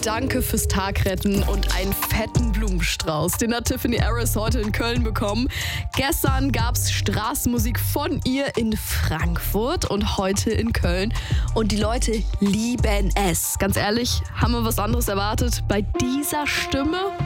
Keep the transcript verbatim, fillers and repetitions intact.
Danke fürs Tagretten und einen fetten Blumenstrauß. Den hat Tiffany Harris heute in Köln bekommen. Gestern gab's Straßenmusik von ihr in Frankfurt und heute in Köln. Und die Leute lieben es. Ganz ehrlich, haben wir was anderes erwartet? Bei dieser Stimme?